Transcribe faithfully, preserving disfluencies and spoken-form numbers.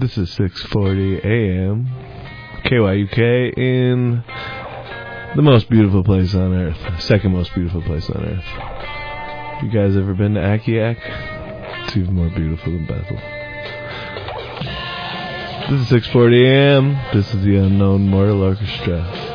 This is six forty a.m. K Y U K in the most beautiful place on earth. Second most beautiful place on earth. You guys ever been to Akiak? It's even more beautiful than Bethel. This is six forty a.m. This is the Unknown Mortal Orchestra.